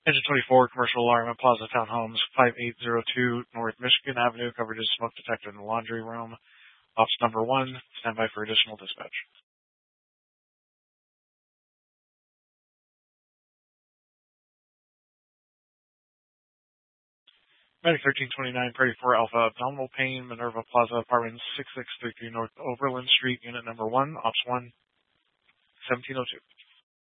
Engine 24, commercial alarm at Plaza Townhomes, 5802 North Michigan Avenue. Coverage is smoke detected in the laundry room. Ops number 1, stand by for additional dispatch. Medic 1329, Prairie 4 Alpha, abdominal pain, Minerva Plaza, apartment 6633 North Overland Street, unit number 1, Ops 1, 1702.